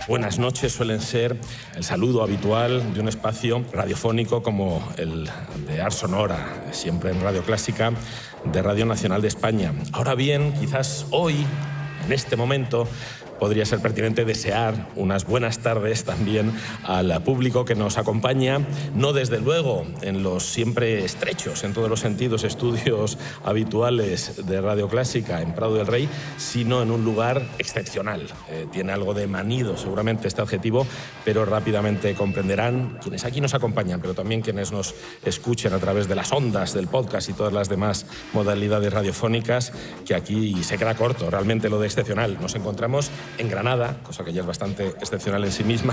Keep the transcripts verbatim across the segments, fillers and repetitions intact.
buenas noches suelen ser el saludo habitual de un espacio radiofónico como el de Ars Sonora, siempre en Radio Clásica de Radio Nacional de España. Ahora bien, quizás hoy, en este momento, podría ser pertinente desear unas buenas tardes también al público que nos acompaña, no desde luego en los siempre estrechos, en todos los sentidos, estudios habituales de Radio Clásica en Prado del Rey, sino en un lugar excepcional. Eh, tiene algo de manido seguramente este adjetivo, pero rápidamente comprenderán quienes aquí nos acompañan, pero también quienes nos escuchen a través de las ondas del podcast y todas las demás modalidades radiofónicas, que aquí se queda corto realmente lo de excepcional. Nos encontramos en Granada, cosa que ya es bastante excepcional en sí misma,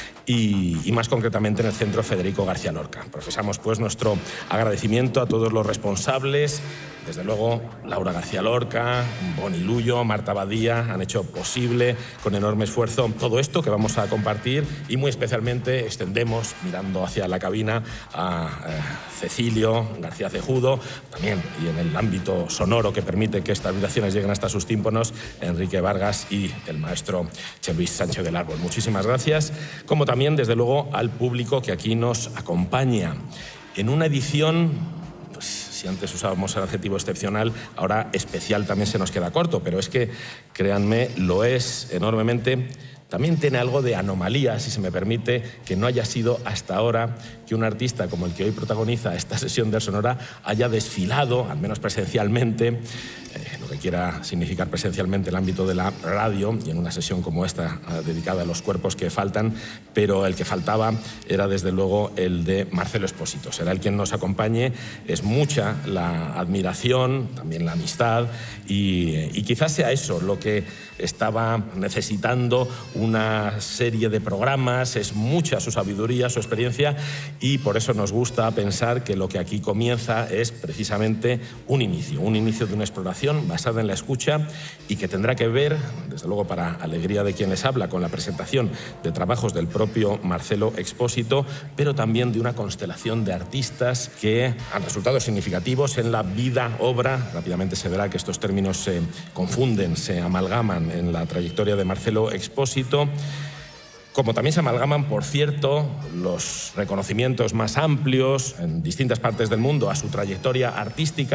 y, y más concretamente en el Centro Federico García Lorca. Profesamos pues nuestro agradecimiento a todos los responsables, desde luego Laura García Lorca, Boni Luyo, Marta Badía, han hecho posible con enorme esfuerzo todo esto que vamos a compartir, y muy especialmente extendemos, mirando hacia la cabina, a eh, Cecilio García Cejudo, también, y en el ámbito sonoro que permite que estas vibraciones lleguen hasta sus tímpanos, Enrique Vargas y el maestro Che Luis Sánchez del Árbol. Muchísimas gracias, como también, desde luego, al público que aquí nos acompaña en una edición, pues, si antes usábamos el adjetivo excepcional, ahora especial también se nos queda corto, pero es que, créanme, lo es enormemente. También tiene algo de anomalía, si se me permite, que no haya sido hasta ahora que un artista como el que hoy protagoniza esta sesión de Ars Sonora haya desfilado, al menos presencialmente, eh, lo que quiera significar presencialmente el ámbito de la radio, y en una sesión como esta, eh, dedicada a los cuerpos que faltan, pero el que faltaba era desde luego el de Marcelo Expósito. Será el quien nos acompañe. Es mucha la admiración, también la amistad, y, y quizás sea eso lo que estaba necesitando una serie de programas. Es mucha su sabiduría, su experiencia, y por eso nos gusta pensar que lo que aquí comienza es precisamente un inicio, un inicio de una exploración basada en la escucha, y que tendrá que ver, desde luego para alegría de quien les habla, con la presentación de trabajos del propio Marcelo Expósito, pero también de una constelación de artistas que han resultado significativos en la vida, obra. Rápidamente se verá que estos términos se confunden, se amalgaman en la trayectoria de Marcelo Expósito, como también se amalgaman, por cierto, los reconocimientos más amplios en distintas partes del mundo a su trayectoria artística.